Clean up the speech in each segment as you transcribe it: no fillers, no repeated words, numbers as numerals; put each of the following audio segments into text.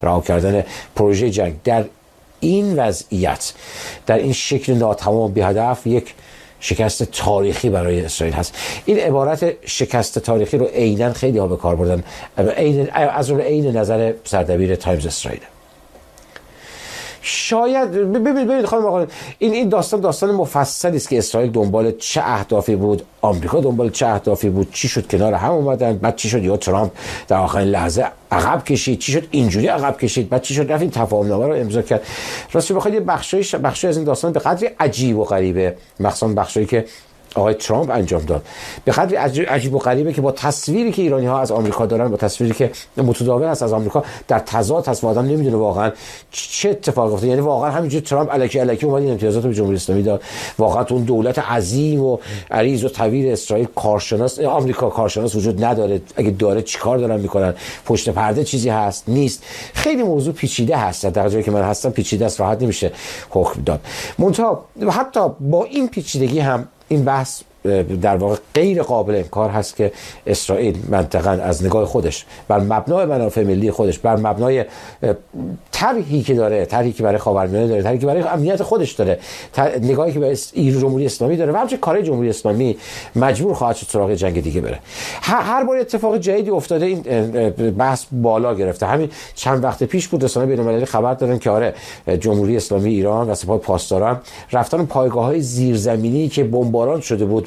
رها کردن پروژه جنگ در این وضعیت، در این شکل ناتمام و بی هدف، یک شکست تاریخی برای اسرائیل هست. این عبارت شکست تاریخی رو عیناً خیلی ها به کار بردن، از اون عین نظر سردبیر تایمز اسرائیل. شاید ببینید خانم آقایان، این داستان مفصلی است که اسرائیل دنبال چه اهدافی بود، آمریکا دنبال چه اهدافی بود، چی شد کنار هم اومدن، بعد چی شد یا ترامپ در آخرین لحظه عقب کشید، چی شد اینجوری عقب کشید، بعد چی شد رفت این تفاهم‌نامه رو امضا کرد. راستش بخواید یه بخشی از این داستان به قدری عجیب و غریبه، مخصوصا بخشی که آقای ترامپ انجام داد، به قدری عجیب و غریبه که با تصویری که ایرانی‌ها از آمریکا دارن، با تصویری که متداول است از آمریکا، در تضاد هست و آدم نمیدونه واقعا چه اتفاقی افتاد. یعنی واقعا همینجوری ترامپ الکی اومد این امتیازات به جمهوری اسلامی داد. واقعا اون دولت عظیم و عریض و طویل اسرائیل آمریکا کارشناس وجود نداره، اگه داره چیکار دارن میکنن، پشت پرده چیزی هست نیست. خیلی موضوع پیچیده هست، در جایی که من هستم پیچیده است، راحت نمیشه حکم داد. منتها حتی با این پیچیدگی هم این بحث در واقع غیر قابل انکار هست که اسرائیل منطقاً از نگاه خودش، بر مبنای منافع ملی خودش، بر مبنای طرحی که داره، طرحی که برای خاورمیانه داره، طرحی که برای امنیت خودش داره، نگاهی که برای جمهوری اسلامی داره و همچنین کارهای جمهوری اسلامی، مجبور خواهد شد سراغ جنگ دیگه بره. هر بار اتفاق جدیدی افتاده این بحث بالا گرفته. همین چند وقت پیش بود رسانه‌های بین‌المللی خبر دادن که آره جمهوری اسلامی ایران و سپاه پاسداران رفتن پایگاه‌های زیرزمینی که بمباران شده بود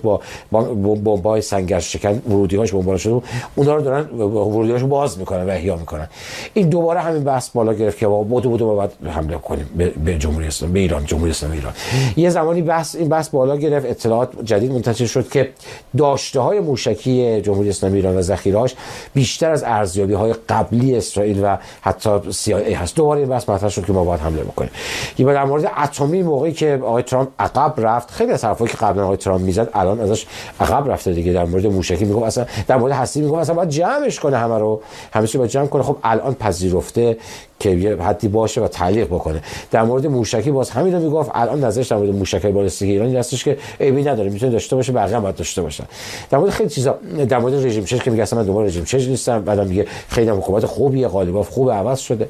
با سنگر شکن، ورودی‌هاش بمباران شده بود، اونها رو دارن ورودی‌هاشو باز میکنن و احیا میکنن. این دوباره همین بحث بالا گرفت که بودو باید حمله کنیم به جمهوری اسلامی، به ایران، جمهوری اسلامی ایران. یه زمانی این بحث بالا گرفت، اطلاعات جدید منتشر شد که داشته‌های موشکی جمهوری اسلامی ایران و ذخیره‌اش بیشتر از ارزیابی‌های قبلی اسرائیل و حتی CIA هست. دوباره این بحث مطرح شد که ما باید حمله بکنیم. یه در مورد اتمی، موقعی که آقای ترامپ عقب رفت، خیلی از حرفایی که قبلا آقای ترامپ میزد الان ازش عقب رفته دیگه. در مورد موشکی میگم اصلا، در مورد هستی میگم اصلا باید جمعش کنه، همه چی باید جمع کنه. خب الان پذیرفته که یه حدی باشه و تعلیق بکنه. در مورد موشکی باز همین رو میگفت، الان نظرش در مورد موشکی بالستیک ایرانی هستش که عیبی نداره، میتونه داشته باشه، بقیه هم باید داشته باشن. در مورد خیلی چیزا، در مورد رژیم چش که میگه اصلا من دوباره رژیم چش نیستم، بعدم میگه خیلی حکومت خوبیه، غالباف خوب عوض شده.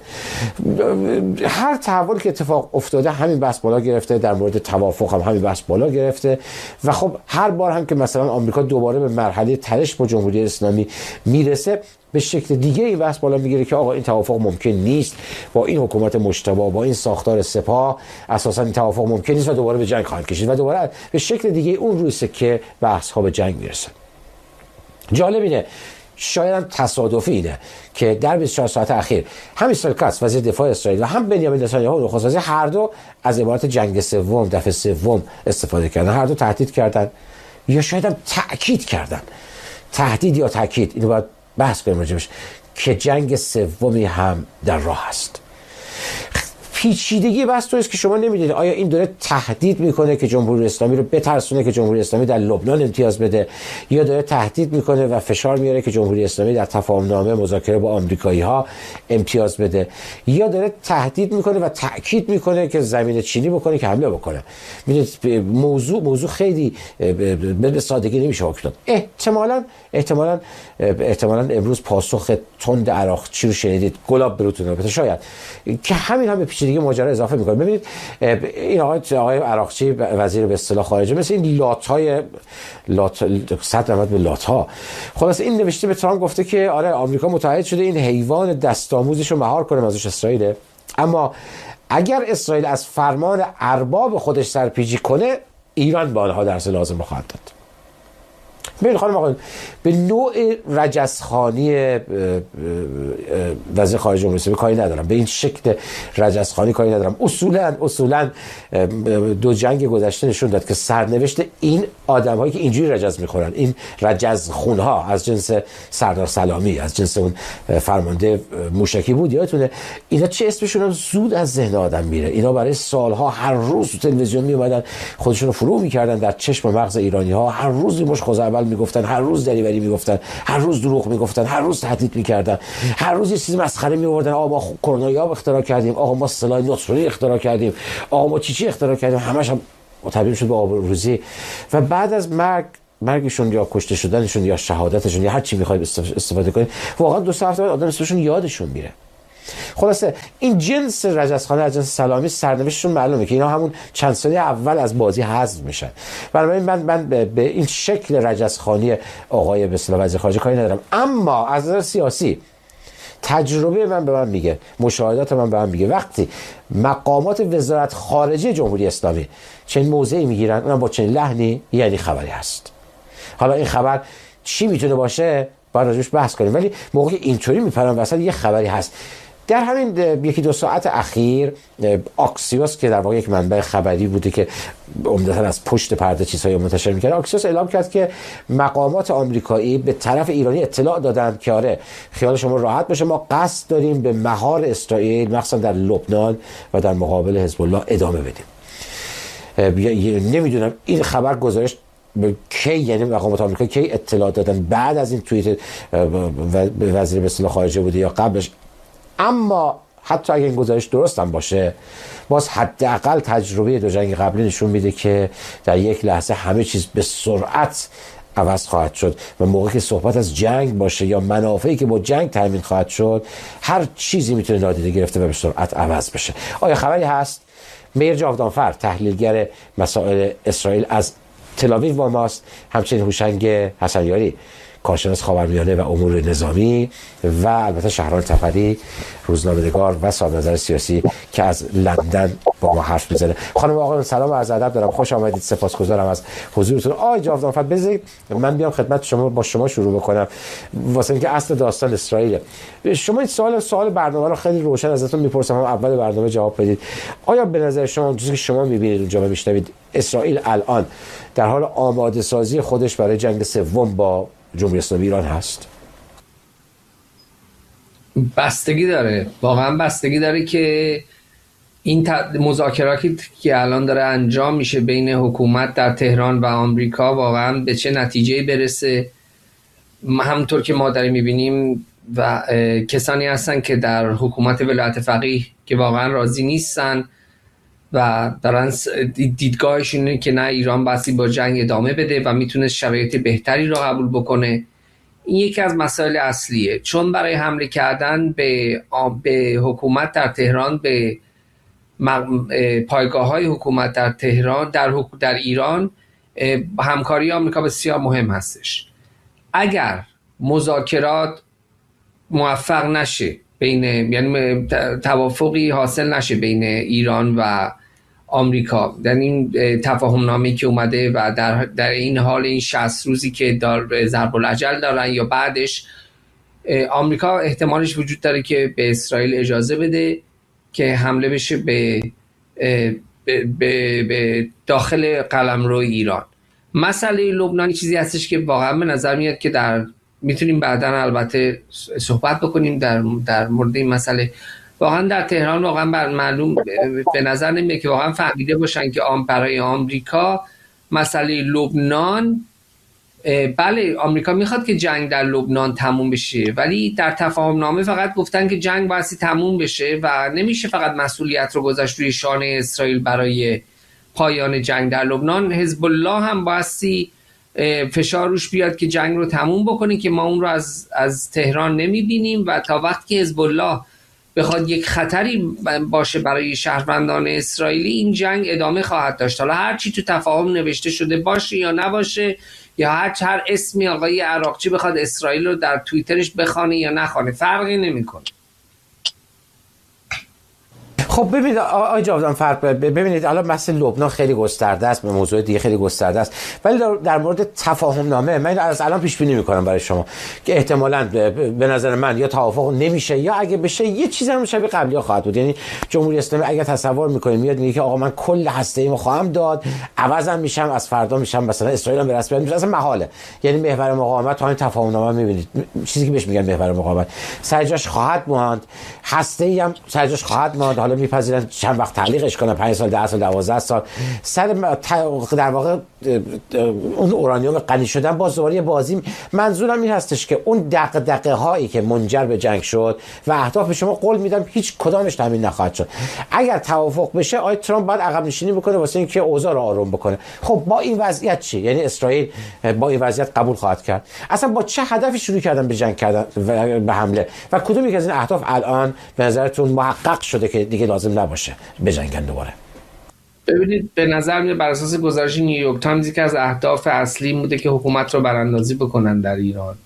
هر تحولی که اتفاق افتاده همین بحث بالا گرفته، در مورد توافق هم همین بحث بالا گرفته و خب هر بار هم که مثلا آمریکا دوباره به مرحله تلاش با جمهوری اسلامی میرسه، به شکل دیگه این بحث بالا میگیره که آقا این توافق ممکن نیست، با این حکومت مجتبی، با این ساختار سپاه اساسا این توافق ممکن نیست و دوباره به جنگ خواهد کشید و دوباره به شکل دیگه اون رویسه که بحث ها به جنگ میرسه. جالب اینه، شاید تصادفی اینه که در 24 ساعت اخیر هم اسرائیل کاتس وزیر دفاع اسرائیل و هم بنیامین نتانیاهو نخست وزیر، هر دو از عبارت جنگ سوم، دفعه سوم استفاده کردن. هر دو تهدید کردن یا شاید هم تأکید کردن، تهدید یا تأکید، اینو باید بحث کنیم راجبش، که جنگ سومی هم در راه است. پیچیدگی بحث تو است که شما نمیدونید آیا این داره تهدید میکنه که جمهوری اسلامی رو بترسونه که جمهوری اسلامی در لبنان امتیاز بده، یا داره تهدید میکنه و فشار میاره که جمهوری اسلامی در تفاهم‌نامه مذاکره با آمریکایی‌ها امتیاز بده، یا داره تهدید میکنه و تاکید میکنه که زمین چینی بکنه که حمله بکنه. میدونید موضوع خیلی به سادگی نمیشه حکم داد. احتمالاً امروز پاسخ تند عراقچی رو شنیدید، گلاب بروتون، شاید که همین هم به پیچیدگی ماجرا اضافه میکنه. ببینید این آقای عراقچی وزیر به اصطلاح خارجه، مثل این لات صد رحمت به لات ها، خلاص این نوشته به ترامپ گفته که آره آمریکا متعهد شده این حیوان دستآموزش رو مهار کنه، ازش اسرائیل، اما اگر اسرائیل از فرمان ارباب خودش سرپیچی کنه، ایران به آنها درس لازم خواهد داد. ببین خانم آقایون، به نوع رجزخوانی وزیر خارجه جمهوری اسلامی کاری ندارم، به این شکل رجزخوانی کاری ندارم. اصولا دو جنگ گذشته نشون داد که سرنوشت این آدم‌هایی که اینجوری رجز می‌خورن، این رجزخون‌ها از جنس سردار سلامی، از جنس اون فرمانده موشکی بود، یادتونه اینا چه اسمشون هم زود از ذهن آدم میره. اینا برای سالها هر روز تو تلویزیون میومدن، خودشون رو فرو می‌کردن در چشم و مغز ایرانی‌ها، هر روز مش خوزعبل میگفتن، هر روز دریوری میگفتن، هر روز دروغ میگفتن، هر روز تهدید میکردن، هر روز یه چیزی مسخره میآوردن. آقا ما کرونا یاب اختراع کردیم، آقا ما سلاح نصری اختراع کردیم، آقا ما چی اختراع کردیم، همش هم تبدیل شد به آبروریزی. و بعد از مرگشون یا کشته شدنشون یا شهادتشون یا هر چی میخواید استفاده کنید، واقعا 2 هفته بعد آدم اسمشون یادشون میره. خلاصه این جنس رجزخانه از جنس سلامی سرنوشتشون معلومه که اینا همون چند ساله اول از بازی حذف میشن. بنابراین من به این شکل رجزخانی آقای به اصطلاح وزیر خارجه کاری ندارم، اما از نظر سیاسی تجربه من به من میگه، مشاهدات من به من میگه وقتی مقامات وزارت خارجه جمهوری اسلامی چنین موضعی میگیرن، اونم با چنین لحنی، یعنی خبری هست. حالا این خبر چی میتونه باشه باید راجبش بحث کنیم، ولی موقعی اینطوری میپرن وسط یه خبری هست. در همین یکی دو ساعت اخیر آکسیوس که در واقع یک منبع خبری بوده که عمدتاً از پشت پرده چیزهایی منتشر می‌کرد، آکسیوس اعلام کرد که مقامات آمریکایی به طرف ایرانی اطلاع دادند که آره خیال شما راحت باشه، ما قصد داریم به مهار اسرائیل مخصوصا در لبنان و در مقابل حزب الله ادامه بدیم. نمیدونم این خبر گزارش کی، یعنی مقامات آمریکایی کی اطلاع دادن، بعد از این توییت وزیر به اصطلاح خارجه بوده یا قبلش؟ اما حتی اگه این گزارش درست هم باشه، باز حداقل تجربه دو جنگ قبلی نشون میده که در یک لحظه همه چیز به سرعت عوض خواهد شد و موقعی که صحبت از جنگ باشه یا منافعی که با جنگ تامین خواهد شد، هر چیزی میتونه نادیده گرفته و به سرعت عوض بشه. آیا خبری هست؟ میر جاودانفر تحلیلگر مسائل اسرائیل از تل‌آویو با ماست، همچنین هوشنگ حسنیاری کارشناس خاورمیانه و امور نظامی و البته شهرام تفری روزنامه‌نگار و صاحب نظر سیاسی که از لندن با ما حرف میزنه. خانم آقایان سلام و عرض ادب دارم، خوش آمدید، سپاسگزارم از حضورتون. آقای جاودانفر بذارید من بیام خدمت شما، با شما شروع بکنم واسه اینکه اصل داستان اسرائیل. شما این سوال برنامه رو خیلی روشن ازتون میپرسم، هم اول برنامه جواب بدید. آیا به نظر شما چیزی که شما میبینید اونجا و میشنوید، اسرائیل الان در حال آماده سازی خودش برای جنگ سوم با جمهوری اسلامی ایران هست؟ بستگی داره، واقعا بستگی داره که این مذاکراتی که الان داره انجام میشه بین حکومت در تهران و آمریکا واقعا به چه نتیجه‌ای برسه. همونطور که ما داریم میبینیم و کسانی هستن که در حکومت ولایت فقیه که واقعا راضی نیستن و دارن دیدگاهشون اینه که نه، ایران باید با جنگ ادامه بده و میتونه شرایط بهتری رو قبول بکنه. این یکی از مسائل اصلیه، چون برای حمله کردن به حکومت در تهران، به پایگاه‌های حکومت در تهران، در ایران، همکاری آمریکا بسیار مهم هستش. اگر مذاکرات موفق نشه یعنی توافقی حاصل نشه بین ایران و آمریکا، در این تفاهم نامه‌ای که اومده و در این حال این 60 روزی که ضرب الاجل دارن یا بعدش، آمریکا احتمالش وجود داره که به اسرائیل اجازه بده که حمله بشه به داخل قلمرو ایران. مسئله لبنان چیزی هستش که واقعا به نظر میاد که میتونیم بعداً البته صحبت بکنیم در مورد این مسئله. واقعا در تهران واقعا معلوم به نظر نمیاد که واقعا فهمیده باشن که برای آمریکا مسئله لبنان، بله آمریکا میخواد که جنگ در لبنان تموم بشه، ولی در تفاهم نامه فقط گفتن که جنگ باید تموم بشه و نمیشه فقط مسئولیت رو گذاشت روی شانه اسرائیل برای پایان جنگ در لبنان. حزب الله هم بایستی فشار روش بیاد که جنگ رو تموم بکنه که ما اون رو از تهران نمیبینیم و تا وقتی که حزب الله بخواد یک خطری باشه برای شهروندان اسرائیلی، این جنگ ادامه خواهد داشت. حالا هر چی تو تفاهم نوشته شده باشه یا نباشه، یا هر اسمی آقای عراقچی بخواد اسرائیل رو در توییترش بخوانه یا نخوانه، فرقی نمیکنه. خب ببینید آقای جاودانفر، ببینید الان بحث لبنان خیلی گسترده است، به موضوع دیگه خیلی گسترده است، ولی در مورد تفاهم نامه من از الان پیش بینی میکنم برای شما که احتمالاً به نظر من یا توافق نمیشه یا اگه بشه یه چیزی هم شبیه قبلی ها خواهد بود. یعنی جمهوری اسلامی اگه تصور میکنه میاد میگه که آقا من کل هسته‌ایمو خواهم داد، عوضم میشم، از فردا میشم مثلا اسرائیل هم به رسمیت میشه، اصلا محاله. یعنی محور مقاومت تا این تفاهم نامه میبینید چیزی که بهش میگن محور مقاومت سر جاش خواهد ماند، هسته‌ای هم سر جاش خواهد ماند. حالا میپذیرن چند وقت تعلیقش کنن، 5 سال 10 سال 12 سال سر در واقع اون اورانیوم غنی شدن. باز دوباره بازی. منظورم این هستش که اون دغدغه هایی که منجر به جنگ شد و اهداف شما قول میدم هیچ کدامش تامین نخواهد شد. اگر توافق بشه آقای ترامپ باید عقب نشینی بکنه واسه اینکه اوضاع رو آروم بکنه. خب با این وضعیت چی؟ یعنی اسرائیل با این وضعیت قبول خواهد کرد؟ اصلا با چه هدفی شروع کردن به جنگ کردن و به حمله و کدوم یک از این اهداف الان به نظرتون محقق شده که دیگه لازم نباشه بجنگن دوباره؟ ببینید به نظر میاد بر اساس گزارش نیویورک تایمز که از اهداف اصلی بوده که حکومت رو براندازی بکنن در ایران،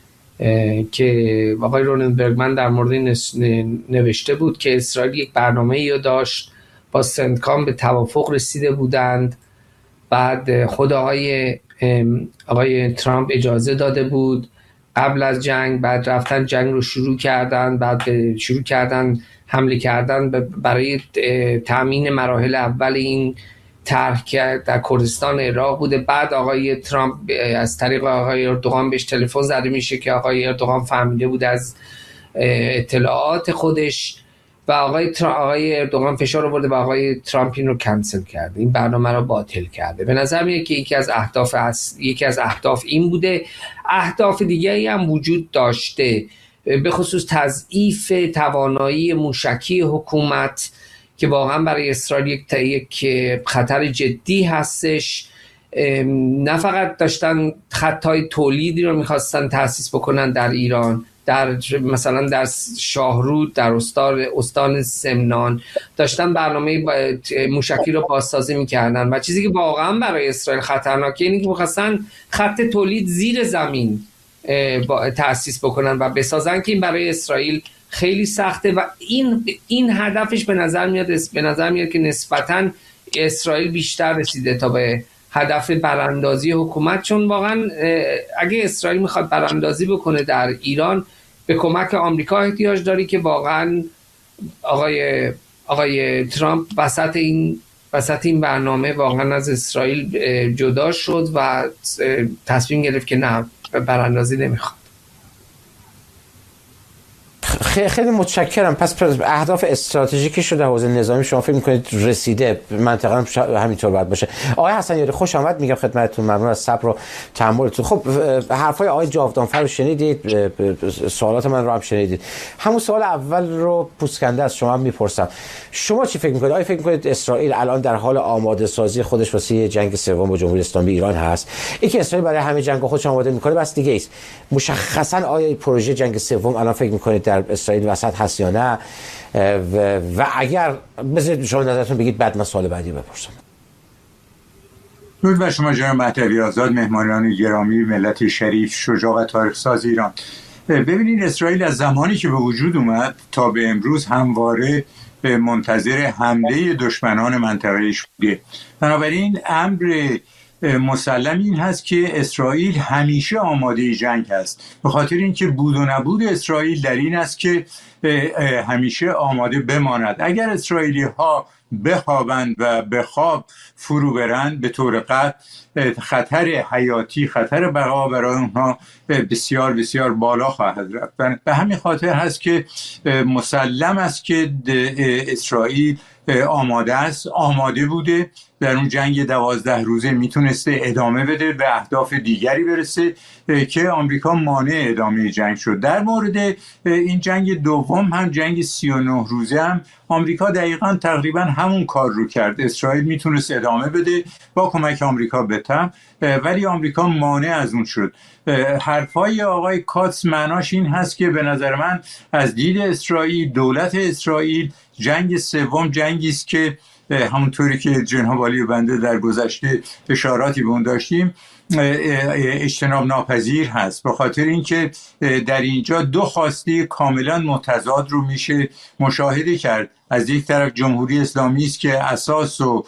که آقای روننبرگمن در مورد نوشته بود که اسرائیل یک برنامه‌ای رو داشت، با سنتکام به توافق رسیده بودند، بعد خود آقای ترامپ اجازه داده بود قبل از جنگ، بعد رفتن جنگ رو شروع کردن، بعد شروع کردن حمله کردن برای تامین مراحل اول این طرح که در کردستان عراق بوده. بعد آقای ترامپ از طریق آقای اردوغان بهش تلفن زده میشه که آقای اردوغان فهمیده بود از اطلاعات خودش و آقای اردوغان فشار آورده و آقای ترامپ این رو کنسل کرده، این برنامه رو باطل کرده. به نظر میاد که یکی از اهداف این بوده. اهداف دیگری هم وجود داشته، به خصوص تضعیف توانایی موشکی حکومت که واقعا برای اسرائیل یک خطر جدی هستش. نه فقط داشتن خطای تولیدی رو میخواستن تأسیس بکنن در ایران، مثلا در شاهرود در استان سمنان داشتن برنامه موشکی رو بازسازی میکردن و چیزی که واقعا برای اسرائیل خطرناکه اینه که میخواستن خط تولید زیر زمین تأسیس بکنن و بسازن که این برای اسرائیل خیلی سخته و این هدفش به نظر میاد که نسبتاً اسرائیل بیشتر رسیده تا به هدف براندازی حکومت، چون واقعا اگه اسرائیل میخواد براندازی بکنه در ایران به کمک آمریکا احتیاج داری که واقعا آقای ترامپ وسط این برنامه واقعا از اسرائیل جدا شد و تصمیم گرفت که نه، براندازی نمیخواد. خیلی متشکرم. پس اهداف استراتژیکی شده حوزه نظامی شما فکر می‌کنید رسیده، منطقه هم همینطور باید باشه. آقای حسن یاری خوش آمد میگم خدمتتون، ممنون از صبر و تحملتون. خب حرفای آقای جاودانفر رو شنیدید، سوالات من رو هم شنیدید. همون سوال اول رو پوسکنده از شما هم میپرسم، شما چی فکر می‌کنید؟ آیا فکر می‌کنید اسرائیل الان در حال آماده سازی خودش واسه جنگ سوم با جمهوری اسلامی ایران هست؟ اینکه اسرائیل برای همین جنگ خودش آماده می‌کنه بس دیگه است. مشخصاً آیا پروژه جنگ سوم الان فکر می‌کنید در اسرائیل وسط هست یا نه؟ و اگر بذارید شما نظرتون بگید بعد من سوال بعدی بپرسم. درود بر شما جناب مهدوی آزاد، مهمانان گرامی، ملت شریف، شجاع و تاریخ ساز ایران. ببینید اسرائیل از زمانی که به وجود اومد تا به امروز همواره منتظر حمله دشمنان منطقه‌ایش بوده. بنابراین امر مسلم این هست که اسرائیل همیشه آماده جنگ است، به خاطر اینکه بود و نبود اسرائیل در این است که همیشه آماده بماند. اگر اسرائیلی ها بخوابند و به خواب فرو برند به طور قطع خطر حیاتی، خطر بقا برای اونها بسیار بسیار بالا خواهد رفت. به همین خاطر هست که مسلم است که اسرائیل آماده است، آماده بوده، در اون جنگ 12 روزه میتونسته ادامه بده، به اهداف دیگری برسه که آمریکا مانع ادامه جنگ شد. در مورد این جنگ دوم هم جنگ 39 روزه هم آمریکا دقیقاً تقریباً همون کار رو کرد. اسرائیل میتونست ادامه بده با کمک آمریکا بتم، ولی آمریکا مانع از اون شد. حرفای آقای کاتس معناش این هست که به نظر من از دید اسرائیل، دولت اسرائیل، جنگ سوم جنگی است که همونطوری که جناب عالی بنده در گذشته اشاراتی به اون داشتیم اجتناب ناپذیر هست، به خاطر اینکه در اینجا دو خواسته کاملا متضاد رو میشه مشاهده کرد. از یک طرف جمهوری اسلامی است که اساس و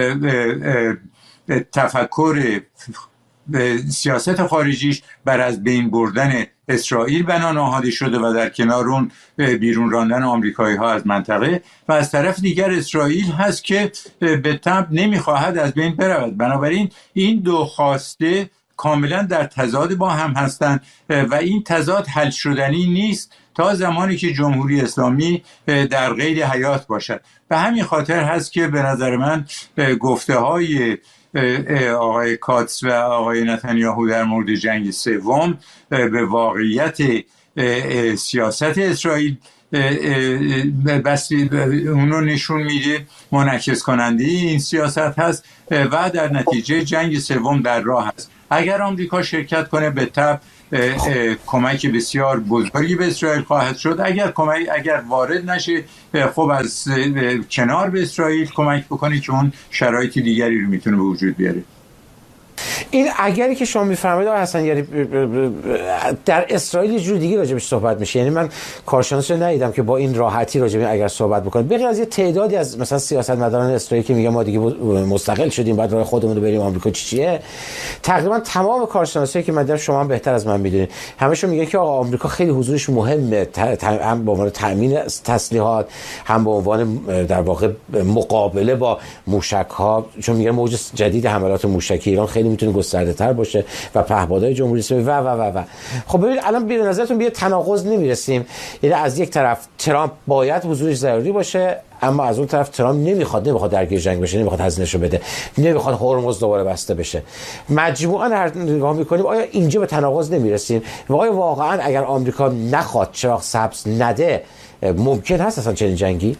تفکر سیاست خارجیش بر از بین بردن اسرائیل بنا نهاده شده و در کنار اون بیرون راندن آمریکایی ها از منطقه، و از طرف دیگر اسرائیل هست که به طبع نمیخواهد از بین برود. بنابراین این دو خواسته کاملا در تضاد با هم هستند و این تضاد حل شدنی نیست تا زمانی که جمهوری اسلامی در قید حیات باشد. به همین خاطر هست که به نظر من گفته های آقای کاتس و آقای نتانیاهو در مورد جنگ سوم به واقعیت سیاست اسرائیل بس اون رو نشون میده، منعکس کننده این سیاست هست و در نتیجه جنگ سوم در راه هست. اگر آمریکا شرکت کنه به طبع کمک بسیار بزرگی به اسرائیل خواهد شد. اگر وارد نشه خب از کنار به اسرائیل کمک بکنه که اون شرایط دیگری رو میتونه به وجود بیاره. این اگری که شما میفرمایید آقای حسن یاری در اسرائیل یه جور دیگه راجبش صحبت میشه، یعنی من کارشناس رو ندیدم که با این راحتی راجب این اگر صحبت بکنه، بغیر از یه تعدادی از مثلا سیاستمداران اسرائیل که میگن ما دیگه مستقل شدیم بعد راه خودمون رو بریم آمریکا چیه، تقریبا تمام کارشناسایی که من دیدم، شما هم بهتر از من میدونید، همشون میگن که آقا آمریکا خیلی حضورش مهمه، هم به عنوان تامین تسلیحات، هم به عنوان در واقع مقابله با موشک‌ها، چون میگن موج جدید حملات موشکی ایران خیلی میتونه گسترده تر باشه و پهپادهای جمهوری اسلامی و خب ببینید الان به نظرتون به تناقض نمیرسیم؟ یعنی از یک طرف ترامپ باید حضورش ضروری باشه، اما از اون طرف ترامپ نمیخواد درگیر جنگ بشه، نمیخواد هزینه‌شو بده، نمیخواد هرمز دوباره بسته بشه. مجموعاً هر نگاه میکنیم آیا اینجا به تناقض نمیرسیم و آیا واقعاً اگر آمریکا نخواد چراغ سبز نده ممکن هست اصلا چنین جنگی؟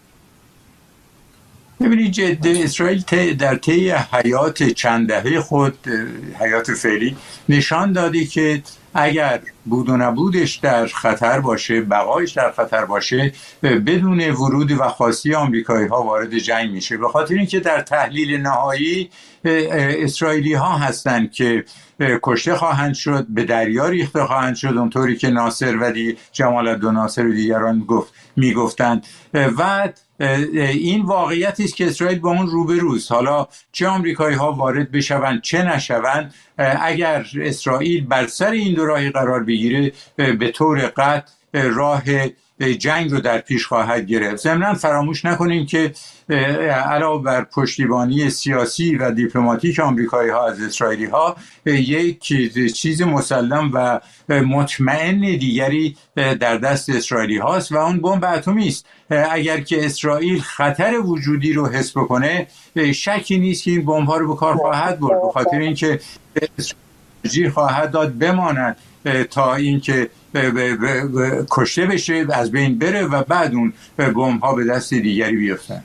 ببینید اسرائیل در طی حیات چند دهه خود، حیات فعلی، نشان داده که اگر بود و نبودش در خطر باشه، بقایش در خطر باشه، بدون ورود و خاصی آمریکایی ها وارد جنگ میشه. به خاطر اینکه در تحلیل نهایی اسرائیلی ها هستند که کشته خواهند شد، به دریا ریخته خواهند شد، اونطوری که ناصر و جمال عبدالناصر ناصر و دیگران میگفتند و این واقعیتی است که اسرائیل با اون روبروست. حالا چه آمریکایی ها وارد بشوند چه نشوند، اگر اسرائیل بر سر این دو راهی قرار بگیره به طور قطع راه جنگ رو در پیش خواهد گرفت. ضمناً فراموش نکنیم که علاوه بر پشتیبانی سیاسی و دیپلماتیک آمریکایی ها از اسرائیلی ها، یک چیز مسلم و مطمئن دیگری در دست اسرائیلی هاست و اون بمب اتمی است. اگر که اسرائیل خطر وجودی رو حس بکنه، شکی نیست که این بمب ها رو به کار خواهد برد، به خاطر اینکه استراتژی خواهد داد بماند تا اینکه کشته بشه، از بین بره و بعد اون بمب ها به دست دیگری بیفتن.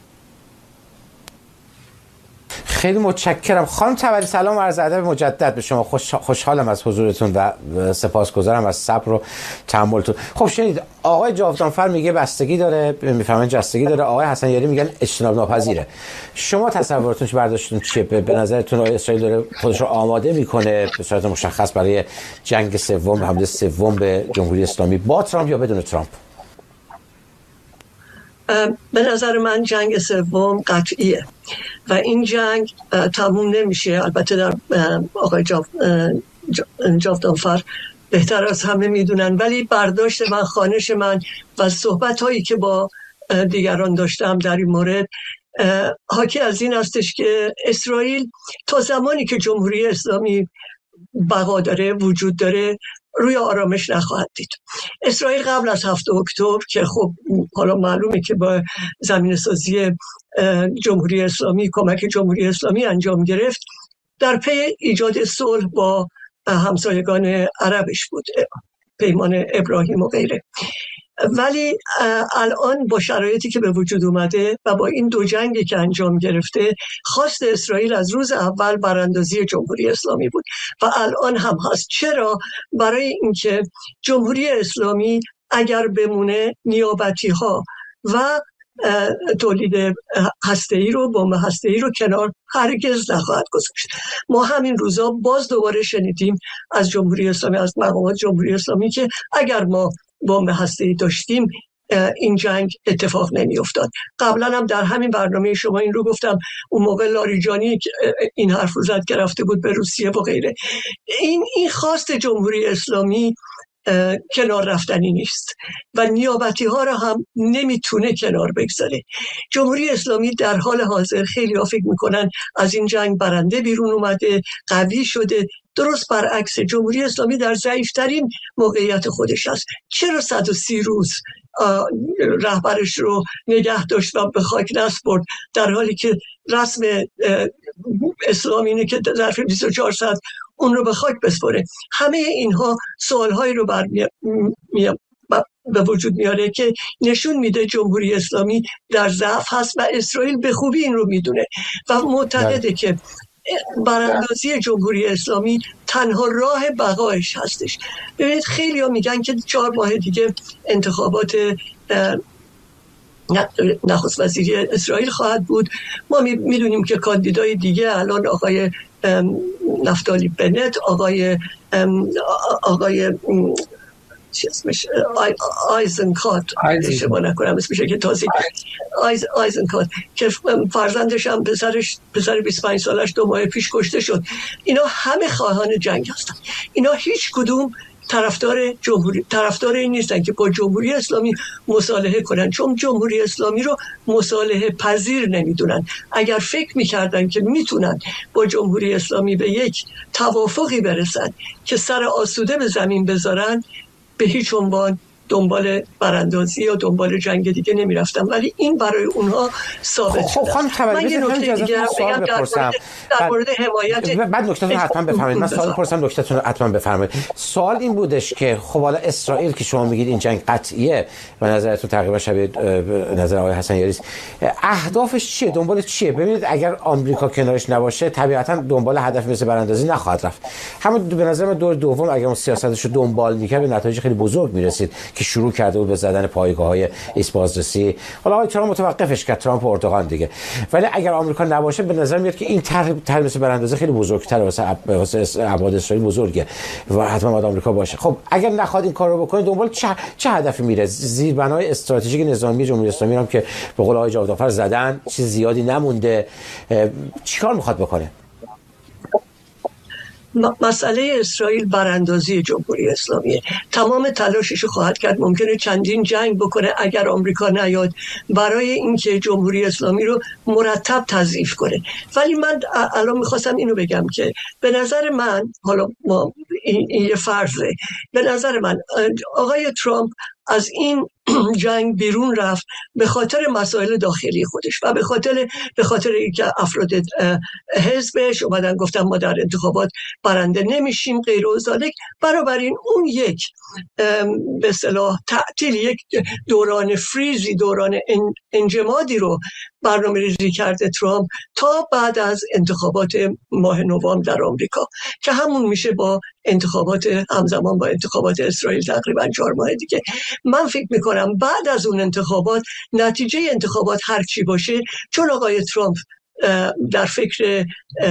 خیلی متشکرم خانم طبری، سلام و عرض ادب مجدد به شما. خوشحالم از حضورتون و سپاسگزارم از صبر و تحملتون. خب شنید آقای جاودانفر میگه بستگی داره، میفهمن جستگی داره، آقای حسن یاری میگن اجتناب ناپذیره. شما تصورتون برداشتتون چیه؟ به نظرتون اسرائیل داره خودش رو آماده میکنه به صورت مشخص برای جنگ سوم، حمله سوم به جمهوری اسلامی، با ترامپ یا بدون ترامپ؟ به نظر من جنگ سوم قطعیه و این جنگ تموم نمیشه. البته در آقای جاودانفر بهتر از همه میدونن، ولی برداشت من، خوانش من و صحبت هایی که با دیگران داشتم در این مورد حاکی از این هستش که اسرائیل تا زمانی که جمهوری اسلامی بقا داره، وجود داره، روی آرامش نخواهد دید. اسرائیل قبل از 7 اکتبر که خب حالا معلومه که با زمین سازی جمهوری اسلامی، کمک جمهوری اسلامی انجام گرفت، در پی ایجاد صلح با همسایگان عربش بود، پیمان ابراهیم و غیره. ولی الان با شرایطی که به وجود اومده و با این دو جنگی که انجام گرفته، خواست اسرائیل از روز اول براندازی جمهوری اسلامی بود و الان هم هست. چرا؟ برای اینکه جمهوری اسلامی اگر بمونه، نیابتی ها و تولید هسته‌ای رو، بمب هسته‌ای رو کنار هرگز نخواهد گذاشت. ما همین روزا باز دوباره شنیدیم از جمهوری اسلامی، از مقامات جمهوری اسلامی که اگر ما بمب هسته‌ای داشتیم این جنگ اتفاق نمی افتاد. قبلا هم در همین برنامه شما این رو گفتم، اون موقع لاریجانی این حرف رو زد که رفته بود به روسیه و غیره. این خواست جمهوری اسلامی کنار رفتنی نیست و نیابتی ها را هم نمیتونه کنار بگذاره. جمهوری اسلامی در حال حاضر خیلی ها فکر میکنن از این جنگ برنده بیرون اومده، قوی شده. درست برعکس، جمهوری اسلامی در ضعیفترین موقعیت خودش است. چرا 130 روز رهبرش رو نگه داشت و به خاک نسپرد، در حالی که رسم اسلام اینه که ظرف 24 ساعت اون رو به خاک بسپره؟ همه اینها سوالهایی رو به وجود میاره که نشون میده جمهوری اسلامی در ضعف هست و اسرائیل به خوبی این رو میدونه و معتقده که براندازی جمهوری اسلامی تنها راه بقایش هستش. ببینید خیلی ها میگن که 4 ماه دیگه انتخابات نخست وزیری اسرائیل خواهد بود. ما میدونیم که کاندیدای دیگه الان آقای نفتالی بنت، آقای چی اسمش، آیزنکات، اشتباه نکنم اسمشه که تازه آیزنکات که فرزندش هم پسر 25 سالش 2 ماه پیش کشته شد. اینا همه خواهان جنگ هستن. اینا هیچ کدوم طرفدار این نیستن که با جمهوری اسلامی مصالحه کنن، چون جمهوری اسلامی رو مصالحه پذیر نمیدونن. اگر فکر میکردن که میتونن با جمهوری اسلامی به یک توافقی برسن که سر آسوده به زمین بذارن، به هیچ عنوان دنبال براندازی یا دنبال جنگ دیگه نمیرفتم، ولی این برای اونها ثابت شده. من یه نکته دیگه سوال بپرسم در مورد حمایت، بعد نکته‌تون حتما بفرمایید. من سوال پرسم، نکته‌تون رو حتما بفرمایید. سوال این بودش که خب حالا اسرائیل که شما میگید این جنگ قطعیه و نظرتون تقریبا شبیه نظر آقای حسن یاری است، اهدافش چیه؟ دنبال چیه؟ ببینید اگر آمریکا کنارش نباشه طبیعتا دنبال هدف مثل براندازی نخواهد رفت. همون به نظر من دور دوم اگر اون سیاستش رو دنبال می‌کرد به نتایج خیلی بزرگ می‌رسید که شروع کرده بود به زدن پایگاه‌های ایست بازرسی. حالا آقای ترامپ متوقفش کرد، ترامپ و اردوغان دیگه. ولی اگر آمریکا نباشه به نظر میاد که این طرح مثل براندازی خیلی بزرگتره، واسه ابعاد اسرائیل بزرگه و حتما باید آمریکا باشه. خب اگر نخواد این کارو بکنه دنبال چه هدفی میره؟ زیربنای استراتژیک نظامی جمهوری اسلامی هم که به قول آقای جاودانفر زدن، چیز زیادی نمونده، چیکار میخواد بکنه؟ مسئله اسرائیل براندازی جمهوری اسلامیه. تمام تلاشش خواهد کرد، ممکنه چندین جنگ بکنه اگر آمریکا نیاد، برای اینکه جمهوری اسلامی رو مرتب تضعیف کنه. ولی من الان میخواستم اینو بگم که به نظر من، حالا ما این یه فرضه، به نظر من آقای ترامپ از این جنگ بیرون رفت به خاطر مسائل داخلی خودش و به خاطر اینکه افراد حزبش اومدن گفتن ما در انتخابات برنده نمیشیم غیر و ذالک. بنابراین اون یک به اصطلاح تعطیل، یک دوران فریزی، دوران انجمادی رو برنامه‌ریزی کرده ترامپ تا بعد از انتخابات ماه نوامبر در آمریکا که همون میشه با انتخابات همزمان با انتخابات اسرائیل تقریبا 4 ماه دیگه. من فکر میکنم بعد از اون انتخابات، نتیجه انتخابات هر چی باشه، چون آقای ترامپ در فکر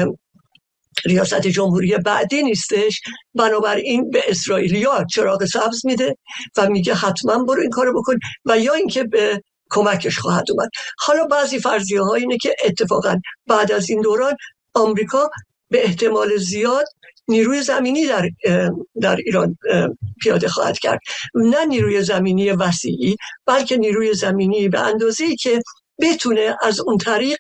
ریاست جمهوری بعدی نیستش، بنابراین به اسرائیلیا چراغ سبز میده و میگه حتما برو این کارو بکن، و یا اینکه به کمکش خواهد اومد. حالا بعضی فرضیه ها اینه که اتفاقا بعد از این دوران آمریکا به احتمال زیاد نیروی زمینی در ایران پیاده خواهد کرد، نه نیروی زمینی وسیعی، بلکه نیروی زمینی به اندازه‌ای که بتونه از اون طریق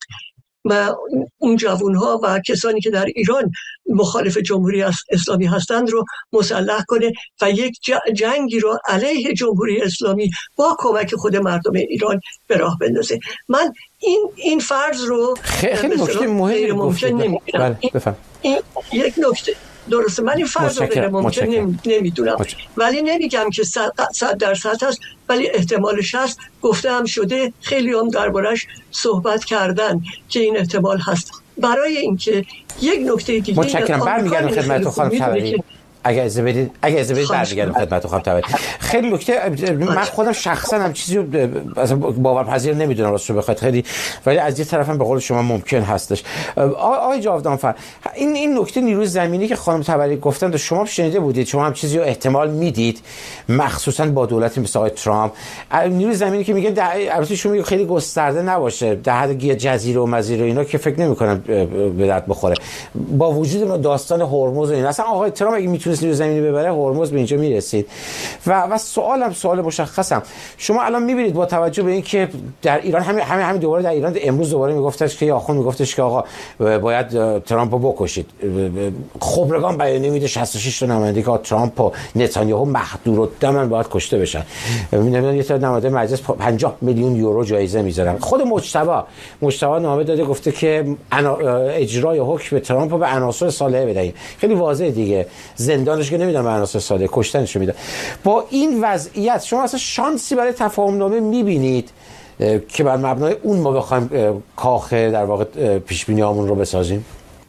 اون جوانها و کسانی که در ایران مخالف جمهوری اسلامی هستند رو مسلح کنه و یک جنگی رو علیه جمهوری اسلامی با کمک خود مردم ایران به راه بندازه. من این فرض رو خیلی نکته مهمی ممکن نمی‌دونم. این یک نکته درسته، من این فرض رو غیر ممکن نمیدونم، ولی نمیگم که 100% هست، ولی احتمالش هست. گفته هم شده، خیلی هم دربارش صحبت کردن که این احتمال هست. برای اینکه یک نکته دیگه متشکرم. برمیگردم خدمت خانم تبری. اگه اجازه بدید برمیگردم خدمت خانم تبری. خیلی نکته، من خودم شخصا هم چیزی رو باورپذیر نمیدونم راستش بخواد خیلی، ولی از یه طرفم به قول شما ممکن هستش. آقای جاودانفر، این نکته نیروی زمینی که خانم تبری گفتن شما شنیده بودید؟ شما هم چیزی رو احتمال میدید مخصوصا با دولتی مثل آقای ترامپ؟ نیروی زمینی که میگن البته شما میگه خیلی گسترده نباشه، در حد جزیره و مزیره اینا که فکر نمی‌کنم به درد بخوره، با وجود داستان هرمز و این اصلا آقای ترامپ اگه میتونست نیروی زمینی ببره هرمز به اینجا میرسید. و سوال مشخصم، شما الان میبینید با توجه به اینکه در ایران همین دوباره در ایران امروز دوباره میگفتش که آخوند میگفتش که آقا باید ترامپو بکشید، خبرگان بیانیه میده 66 تا نماینده که ترامپ و نتانیاهو محدودالدم باید کشته بشن. میدونن یه تعداد نماینده مجلس 50 میلیون یورو جایزه میذارن. خود مجتبی نامه داده گفته که اجرای حکم ترامپ به عناصر صالحه بدهید. خیلی واضحه دیگه، زندانش که نمیدن به عناصر صالحه، کشتنش میدن. با این وضعیت شما اصلا شانسی برای تفاهم نامه میبینید که بر مبنای اون ما بخوایم کاخ در واقع پیش بینیامون رو بسازیم؟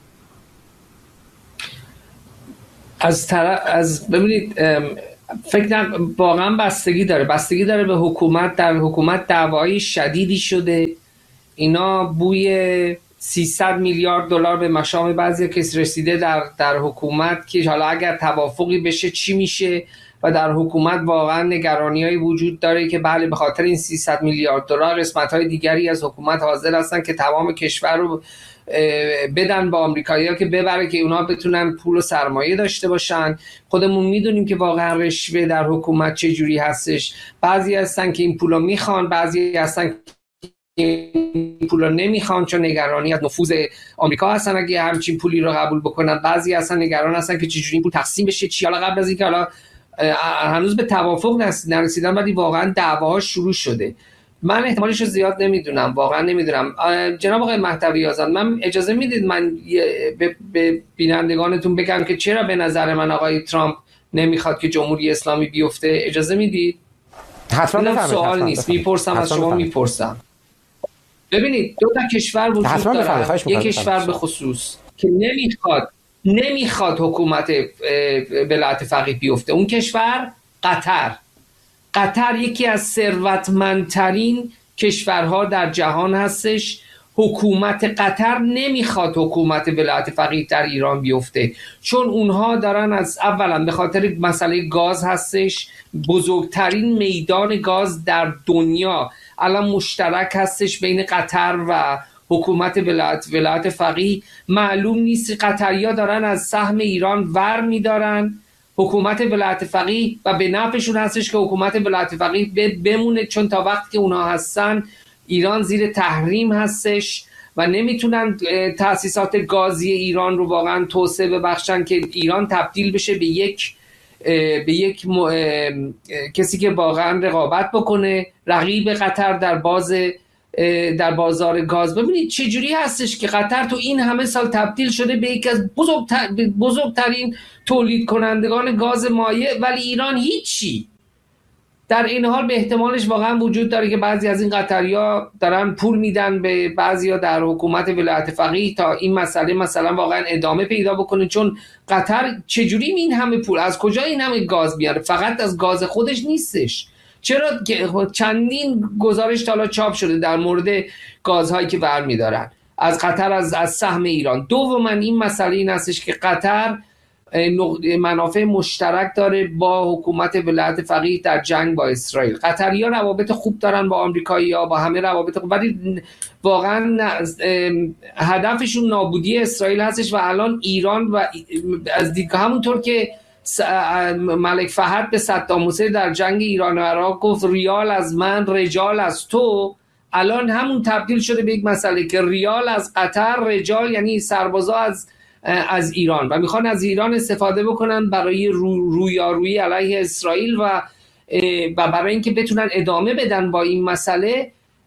ببینید فکر واقعا بستگی داره به حکومت. در حکومت دعوای شدیدی شده، اینا بوی 300 میلیارد دلار به مشام بعضی کس رسیده در حکومت که حالا اگر توافقی بشه چی میشه، و در حکومت واقعا نگرانی‌های وجود داره که بله به خاطر این 300 میلیارد دلار قسمت‌های دیگری از حکومت حاضر هستن که تمام کشور رو بدن با آمریکایی‌ها که ببره که اونا بتونن پول و سرمایه داشته باشن. خودمون میدونیم که واقعا رشوه در حکومت چه جوری هستش. بعضی هستن که این پولو میخوان، بعضی هستن این پولا نمیخوان چون نگرانی از نفوذ آمریکا هستن اگه همچین پولی رو قبول بکنن. بعضی هستن نگران هستن که چجوری این پول تقسیم بشه چی. حالا قبل از اینکه حالا هنوز به توافق نرسیدن ولی واقعا دعواها شروع شده. من احتمالش رو زیاد نمیدونم، واقعا نمیدونم. جناب آقای مهدوی آزاد، من اجازه میدید من به بینندگانتون بگم که چرا به نظر من آقای ترامپ نمیخواد که جمهوری اسلامی بیفته؟ اجازه میدید؟ حتما. سوال نیست، میپرسم از شما، میپرسم. ببینید دو تا کشور وجود داره، یک کشور به خصوص که نمیخواد حکومت ولایت فقیه بیفته، اون کشور قطر یکی از ثروتمندترین کشورها در جهان هستش. حکومت قطر نمیخواد حکومت ولایت فقیه در ایران بیفته چون اونها دارن از اولا به خاطر مسئله گاز هستش، بزرگترین میدان گاز در دنیا الان مشترک هستش بین قطر و حکومت ولایت فقیه. معلوم نیست قطریا دارن از سهم ایران ور میدارن حکومت ولایت فقیه و به نفعشون هستش که حکومت ولایت فقیه بمونه، چون تا وقتی که اونها هستن ایران زیر تحریم هستش و نمیتونن تأسیسات گازی ایران رو واقعا توسعه ببخشن که ایران تبدیل بشه به یک کسی که واقعا رقابت بکنه، رقیب قطر در بازار گاز. ببینید چجوری هستش که قطر تو این همه سال تبدیل شده به یکی از بزرگترین تولید کنندگان گاز مایع ولی ایران هیچی. در این حال به احتمالش واقعا وجود داره که بعضی از این قطریا دارن پول میدن به بعضیا در حکومت ولایت فقیه تا این مسئله مثلا واقعا ادامه پیدا بکنه، چون قطر چجوری این همه پول از کجا این همه گاز بیاره؟ فقط از گاز خودش نیستش. چرا چندین گزارش حالا چاپ شده در مورد گازهایی که برمیدارن از قطر از سهم ایران. دوما این مسئله این هستش که قطر منافع مشترک داره با حکومت ولایت فقیه در جنگ با اسرائیل. قطری‌ها روابط خوب دارن با آمریکایی‌ها، با همه روابط خوب، ولی واقعا هدفشون نابودی اسرائیل هستش و الان ایران و از دیگه همونطور که ملک فهد به صدام حسین در جنگ ایران و عراق گفت ریال از من رجال از تو، الان همون تبدیل شده به یک مسئله که ریال از قطر، رجال یعنی سربازا از ایران و میخوان از ایران استفاده بکنن برای رویارویی علیه اسرائیل و برای اینکه بتونن ادامه بدن با این مسئله.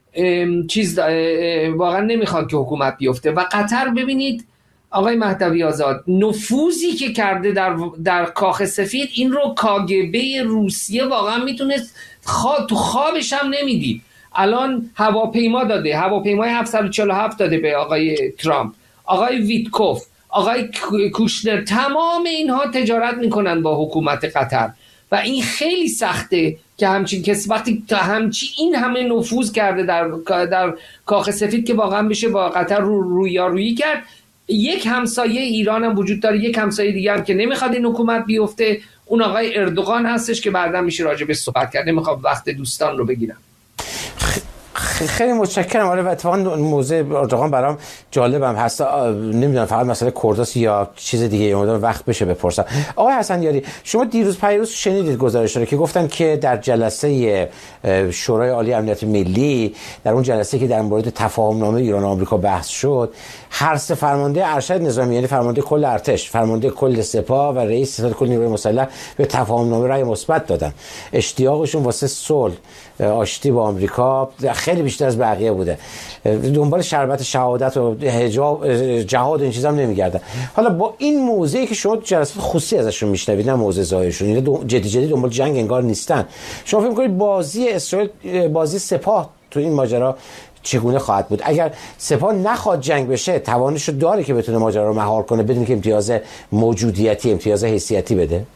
واقعا نمیخواد که حکومت بیفته. و قطر ببینید آقای مهدوی آزاد نفوذی که کرده در کاخ سفید، این رو کاگبه روسیه واقعا میتونست تو خوابش هم نمیدید. الان هواپیما داده، هواپیمای 747 داده به آقای ترامپ، آقای ویتکوف، آقای کوشنر، تمام اینها تجارت میکنن با حکومت قطر و این خیلی سخته که همچین کسی وقتی این همه نفوذ کرده در کاخ سفید که واقعا بشه با قطر رویارویی کرد. یک همسایه ایران هم وجود داره، یک همسایه دیگه هم که نمیخواد این حکومت بیفته، اون آقای اردوغان هستش که بعدا میشه راجع به صحبت کرد. نمیخوام وقت دوستان رو بگیرم. خیلی متشکرم. آره و اتفاقا موضوع اردوغان برام جالبم هست. نمیدونم فقط مسئله کرداست یا چیز دیگه، یه مقدار وقت بشه بپرسم. آقای حسن یاری، شما دیروز پیروز شنیدید گزارش رو که گفتن که در جلسه شورای عالی امنیت ملی، در اون جلسه که در مورد تفاهم‌نامه ایران و آمریکا بحث شد، هر سه فرمانده ارشد نظامی، یعنی فرمانده کل ارتش، فرمانده کل سپاه و رئیس ستاد کل نیروی مسلح به تفاهم‌نامه رأی مثبت دادن. اشتیاقشون واسه صلح، آشتی با آمریکا خیلی بیشتر از بقیه بوده. دنبال شربت شهادت و جهاد این چیزا هم نمیگردن. حالا با این موضوعی که شما جلسات خصوصی ازشون میشنوید، نه موضوع ظاهرشون، اینا جدی دنبال جنگ انگار نیستن، شما فکر می‌کنید بازی اسرائیل، بازی سپاه تو این ماجرا چگونه خواهد بود؟ اگر سپاه نخواد جنگ بشه، توانش رو داره که بتونه ماجرا رو مهار کنه بدون که امتیاز موجودیتی، امتیاز حیثیتی بده؟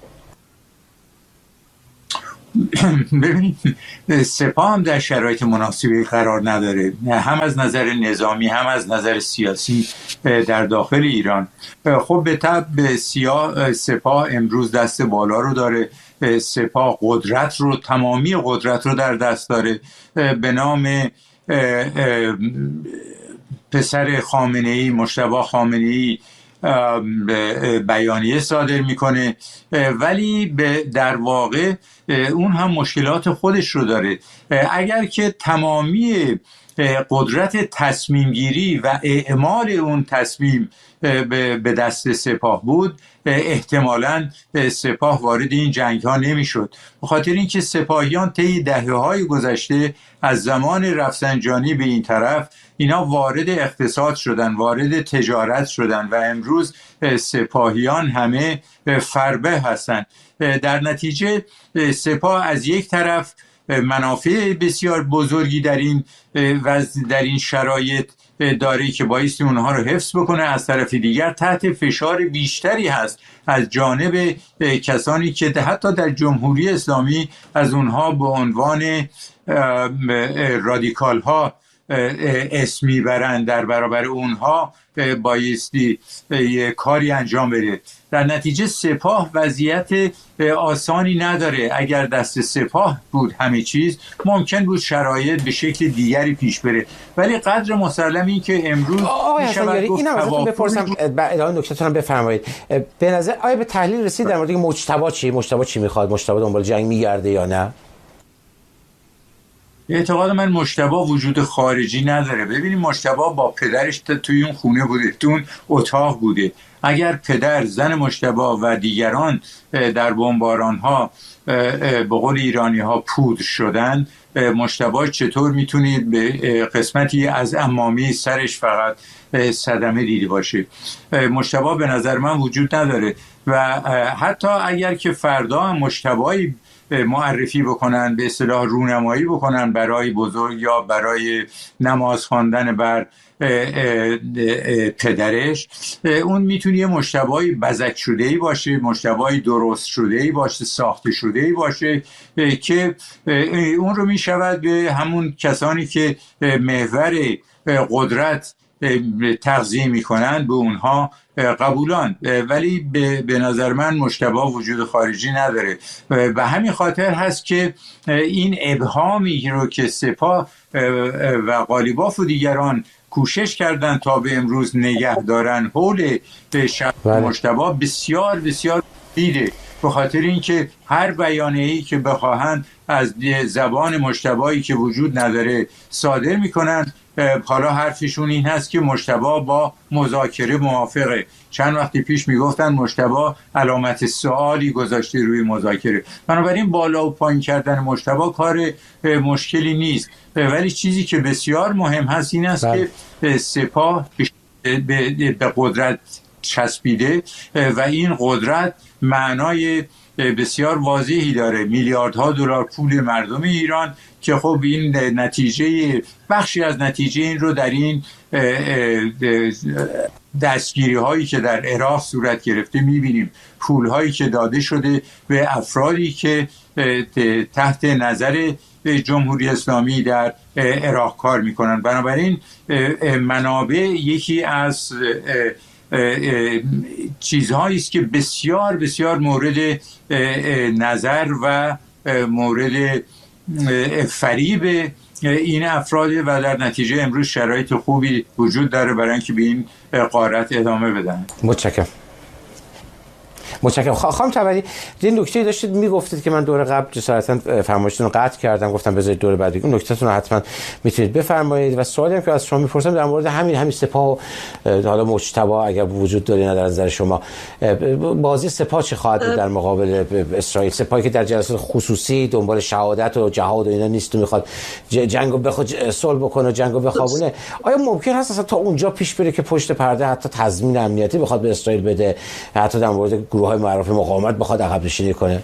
ببینید، سپاه هم در شرایط مناسبی قرار نداره، هم از نظر نظامی هم از نظر سیاسی در داخل ایران. خب به طب سپاه امروز دست بالا رو داره، سپاه قدرت رو، تمامی قدرت رو در دست داره. به نام پسر خامنه‌ای، مجتبی خامنه‌ای، بیانیه صادر میکنه، ولی در واقع اون هم مشکلات خودش رو داره. اگر که تمامی قدرت تصمیم گیری و اعمال اون تصمیم به دست سپاه بود، احتمالاً سپاه وارد این جنگ ها نمی شد. بخاطر اینکه سپاهیان طی دهه‌های گذشته از زمان رفسنجانی به این طرف اینا وارد اقتصاد شدن، وارد تجارت شدن و امروز سپاهیان همه فربه هستند. در نتیجه سپاه از یک طرف منافع بسیار بزرگی در این شرایط داره که بایستی اونها رو حفظ بکنه، از طرف دیگر تحت فشار بیشتری هست از جانب کسانی که حتی در جمهوری اسلامی از اونها به عنوان رادیکال ها اسم میبرند. در برابر اونها بایستی یه کاری انجام بده. در نتیجه سپاه وضعیت آسانی نداره. اگر دست سپاه بود همه چیز، ممکن بود شرایط به شکل دیگری پیش بره، ولی قدر مسلم این که امروز اینم ازتون بپرسم، ادامه نکته‌تون هم بفرمایید. به نظر آیا به تحلیل رسید در مورد مجتبی چی میخواد؟ مجتبی دنبال جنگ میگرده یا نه؟ اعتقاد من مجتبی وجود خارجی نداره. ببینید، مجتبی با پدرش توی اون خونه بوده، توی اون اتاق بوده. اگر پدر، زن مجتبی و دیگران در بمباران‌ها به قول ایرانی‌ها پودر شدن، مجتبی چطور میتونید به قسمتی از عمامی سرش فقط صدمه دیده باشه؟ مجتبی به نظر من وجود نداره و حتی اگر که فردا هم مجتبی معرفی بکنن، به اصطلاح رونمایی بکنن برای بزرگ یا برای نماز خواندن بر پدرش، اون میتونه یه مجتبی بزک شده‌ای باشه، مجتبی درست شده‌ای باشه، ساخته شده‌ای باشه که اون رو میشود به همون کسانی که محور قدرت تغذیه میکنن به اونها قبولان. ولی به نظر من مجتبی وجود خارجی نداره. به همین خاطر هست که این ابهامی رو که سپاه و قالیباف و دیگران کوشش کردن تا به امروز نگه دارن حول مجتبی بسیار بسیار دیده، به خاطر اینکه هر بیانیه‌ای که بخواهند از زبان مجتبی که وجود نداره صادر میکنن. حالا حرفشون این هست که مجتبی با مذاکره موافقه. چند وقتی پیش میگفتن مجتبی علامت سوالی گذاشته روی مذاکره. بنابراین بالا و پایین کردن مجتبی کار مشکلی نیست، ولی چیزی که بسیار مهم هست این است که سپاه به قدرت چسبیده و این قدرت معنای بسیار واضحی داره. میلیاردها دلار پول مردم ایران که خب این نتیجه، بخشی از نتیجه این رو در این دستگیری هایی که در عراق صورت گرفته میبینیم. پول هایی که داده شده به افرادی که تحت نظر جمهوری اسلامی در عراق کار میکنن. بنابراین منابع یکی از چیزهایی است که بسیار بسیار مورد نظر و مورد فریب این افراد و در نتیجه امروز شرایط خوبی وجود داره برای اینکه به این غارت ادامه بدن. متشکرم. خانم تبری، این نکته داشتید میگفتید که من دور قبل جسارتا فرمایشتون رو قطع کردم، گفتم بذارید دور بعد اون نکتهتون رو حتما میتونید بفرمایید. و سوالی هم که از شما میپرسم در مورد همین سپاه و حالا مجتبی اگر وجود داره نه در نظر شما، بازی سپاه چه خواهد بود در مقابل اسرائیل؟ سپاهی که در جلسات خصوصی دنبال شهادت و جهاد و اینا نیست و میخواد جنگو بخواد صلح بکنه و جنگو بخوابونه، آیا ممکن هست اصلا تا اونجا پیش بره که پشت پرده حتی تضمین امنیتی بخواد به اسرائیل بده، حتی در مورد گروه‌های معروف مقاومت بخواد عقب نشینی کنه؟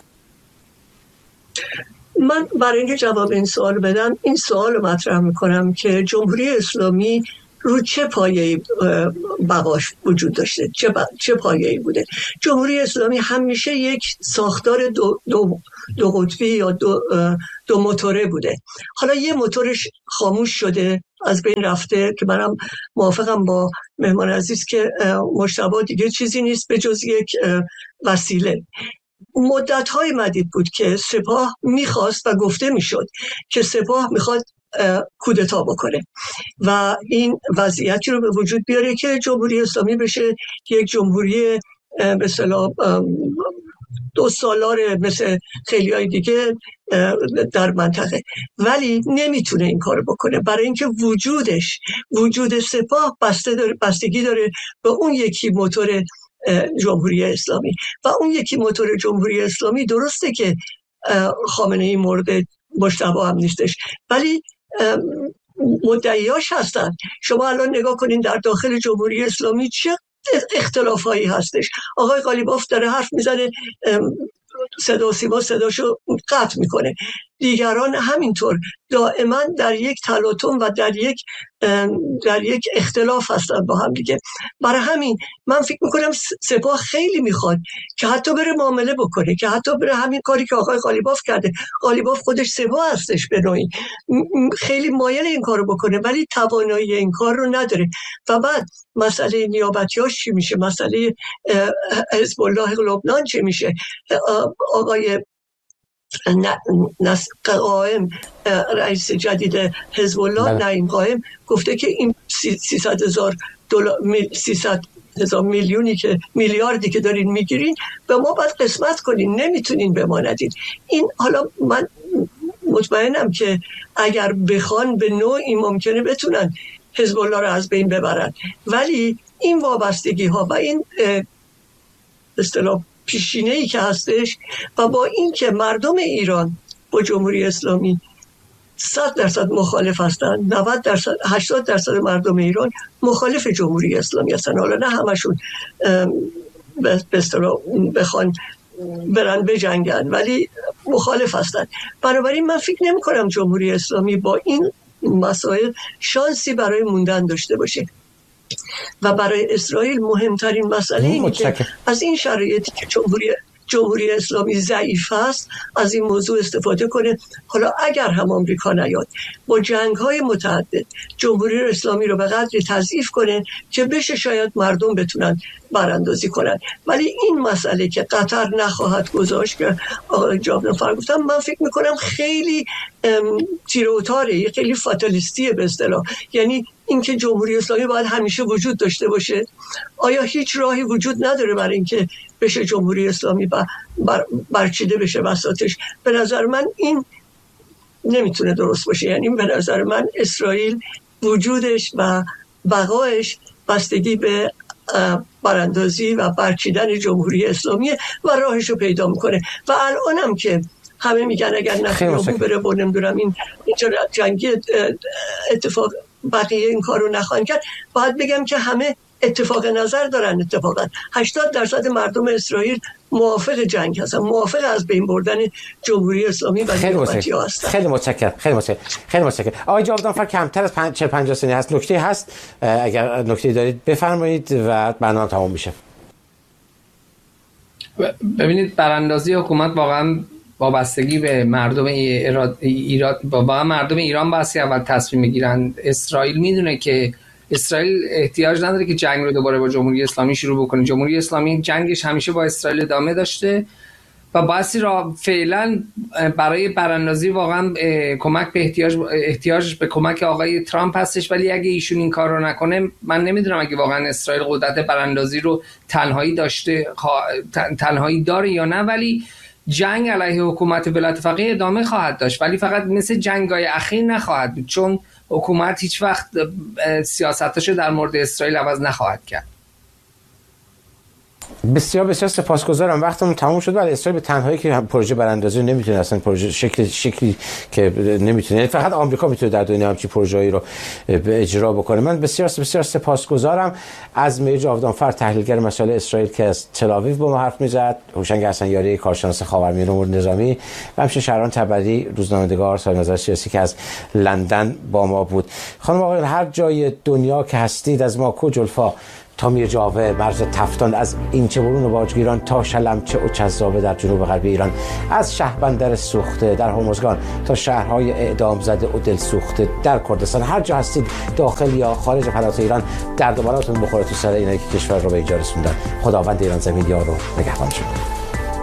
من برای اینکه جواب این سوال بدم این سوال رو مطرح میکنم که جمهوری اسلامی رو چه پایه‌ای بقاش وجود داشته، چه پایه‌ای بوده. جمهوری اسلامی همیشه یک ساختار دو قطبی یا دو موتوره بوده. حالا یه موتورش خاموش شده، از بین رفته، که منم موافقم با مهمان عزیز که مجتبی دیگه چیزی نیست به جز یک وسیله. مدت‌های مدید بود که سپاه میخواست و گفته میشد که سپاه میخواد کودتا بکنه و این وضعیتی رو به وجود بیاره که جمهوری اسلامی بشه یک جمهوری به اصطلاح 2 سالار مثل خیلیای دیگه در منطقه، ولی نمیتونه این کارو بکنه برای اینکه وجود سپاه بستگی داره به اون یکی موتور جمهوری اسلامی. و اون یکی موتور جمهوری اسلامی درسته که خامنه‌ای مورد مجتبی هم نیستش، ولی مدعیاش هستن. شما الان نگاه کنین در داخل جمهوری اسلامی چه اختلافایی هستش. آقای قالیباف داره حرف میزنه، صدا و سیما صداشو قطع میکنه، دیگران همینطور دائما در یک تلاطم و در یک اختلاف هستن با هم دیگه. برای همین من فکر میکنم سپاه خیلی میخواد که حتی بره معامله بکنه، که حتی بره همین کاری که آقای قالیباف کرده. قالیباف خودش سپاه هستش به نوعی، خیلی مایل این کارو بکنه ولی توانایی این کار رو نداره. و بعد مسئله نیابتیاش چی میشه؟ مسئله حزب الله لبنان چی میشه؟ آقای قائم رئیس جدید حزب الله نعیم قائم گفته که این 300,000 میلیونی که میلیاردی که دارین میگیرین به ما باید قسمت کنین، نمیتونین به ما ندین. این حالا من مطمئنم که اگر بخوان به نوعی ممکنه بتونن حزب الله رو از بین ببرن، ولی این وابستگی ها و این اصطلاح پیشینه‌ای که هستش و با این که مردم ایران با جمهوری اسلامی 100% مخالف هستن، 80% مردم ایران مخالف جمهوری اسلامی هستن. حالا نه همشون به اصطلاح بخوان برن بجنگن، ولی مخالف هستن. بنابراین من فکر نمی کنم جمهوری اسلامی با این مسائل شانسی برای موندن داشته باشه. و برای اسرائیل مهمترین مسئله اینه که از این شرایطی که جمهوری اسلامی ضعیف است از این موضوع استفاده کنه. حالا اگر هم آمریکا نیاد با جنگ‌های متعدد جمهوری اسلامی رو به قدری تضعیف کنه که بشه شاید مردم بتونن براندازی کنن. ولی این مسئله که قطر نخواهد گذاشت که آقای جاودان گفتم، من فکر میکنم خیلی تیروتاره، خیلی فاتالیستیه به اصطلاح. یعنی اینکه جمهوری اسلامی باید همیشه وجود داشته باشه. آیا هیچ راهی وجود نداره برای اینکه بشه جمهوری اسلامی برچیده بشه وسطش؟ به نظر من این نمیتونه درست باشه. یعنی به نظر من اسرائیل وجودش و بقایش بستگی به براندازی و برچیدن جمهوری اسلامی و راهش رو پیدا میکنه. و الانم که همه میگن اگر نتانیاهو بره و نمیدونم این جنگی اتفاق بقیه این کار رو نخواهند کرد، باید بگم که همه اتفاق نظر دارن. اتفاقا 80% مردم اسرائیل موافق جنگ هستن، موافق از بین بردن جمهوری اسلامی و نیابتی‌ها هستن. خیلی متشکرم. آقای جاودانفر کمتر از 40-50 ثانیه هست، نکته هست اگر نکته دارید بفرمایید و برنامه تمام میشه. ببینید، براندازی حکومت واقعا وابستگی به مردم مردم ایران باسی اول تصمیم میگیرن. اسرائیل میدونه که اسرائیل احتیاج نداره که جنگ رو دوباره با جمهوری اسلامی شروع بکنه. جمهوری اسلامی جنگش همیشه با اسرائیل ادامه داشته و باعثی را فعلا برای براندازی واقعا کمک به احتیاج به کمک آقای ترامپ هستش، ولی اگه ایشون این کار رو نکنه من نمیدونم اگه واقعا اسرائیل قدرت براندازی رو تنهایی داره یا نه، ولی جنگ علیه حکومت ولایت فقیه ادامه خواهد داشت، ولی فقط مثل جنگ‌های اخیر نخواهد بود، چون حکومت هیچ وقت سیاستاشو در مورد اسرائیل عوض نخواهد کرد. بسیار بسیار سپاسگزارم، وقتمون تموم شد. ولی اسرائیل به تنهایی که پروژه براندازی نمیتونه، اصلا پروژه شکلی که نمیتونه، فقط آمریکا میتونه در دنیا همچین پروژه‌ای رو اجرا بکنه. من بسیار بسیار سپاسگزارم از مهر جاودانفر، تحلیلگر مسائل اسرائیل که از تل‌آویو با ما حرف میزد، هوشنگ حسنیاری کارشناس خاورمیانه امور نظامی و همچنین شهرام تبری روزنامه‌نگار صاحب نظر سیاسی که از لندن با ما بود. خانم آقایان، هر جای دنیا که هستید، از ماکو جلفا تا میرجاوه، مرز تفتان، از اینچه برون و باجگیران تا شلمچه و چذابه در جنوب غربی ایران، از شهربندر سوخته در هرمزگان تا شهرهای اعدام زده و دل سوخته در کردستان، هر جا هستید داخل یا خارج پناه ایران، درد و بلاتون بخوره تو سر اینایی که کشور رو به اینجا رسوندن. خداوند ایران زمین یار و نگهبان شما.